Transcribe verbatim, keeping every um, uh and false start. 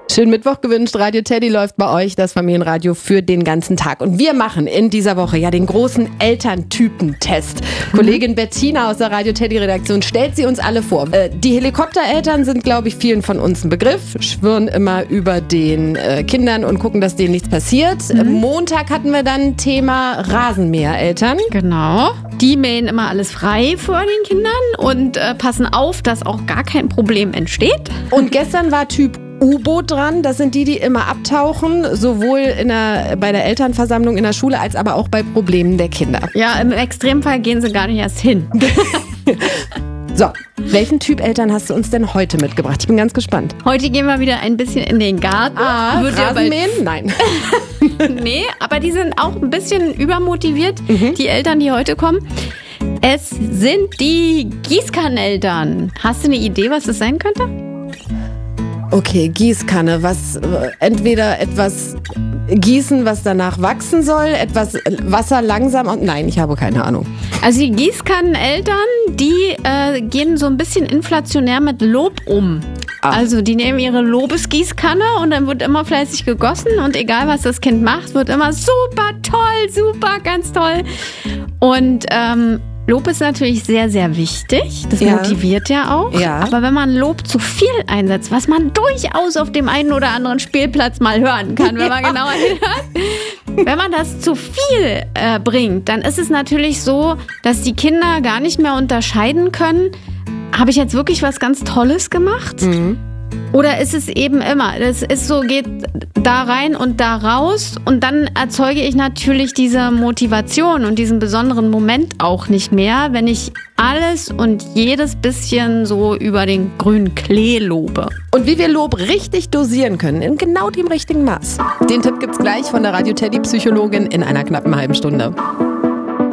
Schönen Mittwoch gewünscht. Radio Teddy läuft bei euch, das Familienradio für den ganzen Tag. Und wir machen in dieser Woche ja den großen Elterntypentest. Mhm. Kollegin Bettina aus der Radio Teddy Redaktion stellt sie uns alle vor. Äh, die Helikoptereltern sind, glaube ich, vielen von uns ein Begriff. Schwirren immer über den äh, Kindern und gucken, dass denen nichts passiert. Mhm. Montag hatten wir dann Thema Rasenmähereltern. Genau. Die mähen immer alles frei vor den Kindern und äh, passen auf, dass auch gar kein Problem entsteht. Und gestern war Typ U-Boot dran. Das sind die, die immer abtauchen, sowohl in der, bei der Elternversammlung in der Schule, als aber auch bei Problemen der Kinder. Ja, im Extremfall gehen sie gar nicht erst hin. So, welchen Typ Eltern hast du uns denn heute mitgebracht? Ich bin ganz gespannt. Heute gehen wir wieder ein bisschen in den Garten. Ah, Wird Rasenmähen? Nein. Nee, aber die sind auch ein bisschen übermotiviert, mhm. die Eltern, die heute kommen. Es sind die Gießkanneneltern. Hast du eine Idee, was das sein könnte? Okay, Gießkanne. Was, entweder etwas gießen, was danach wachsen soll, etwas Wasser langsam. Nein, ich habe keine Ahnung. Also die Gießkanneneltern, die äh, gehen so ein bisschen inflationär mit Lob um. Ach. Also die nehmen ihre Lobesgießkanne und dann wird immer fleißig gegossen und egal was das Kind macht, wird immer super toll, super, ganz toll. Und ähm, Lob ist natürlich sehr, sehr wichtig. Das ja. motiviert ja auch. Ja. Aber wenn man Lob zu viel einsetzt, was man durchaus auf dem einen oder anderen Spielplatz mal hören kann, wenn man ja. genauer hinhört, wenn man das zu viel äh, bringt, dann ist es natürlich so, dass die Kinder gar nicht mehr unterscheiden können, habe ich jetzt wirklich was ganz Tolles gemacht? Mhm. Oder ist es eben immer, das ist so, geht da rein und da raus und dann erzeuge ich natürlich diese Motivation und diesen besonderen Moment auch nicht mehr, wenn ich alles und jedes bisschen so über den grünen Klee lobe. Und wie wir Lob richtig dosieren können, in genau dem richtigen Maß. Den Tipp gibt's gleich von der Radio Teddy Psychologin in einer knappen halben Stunde.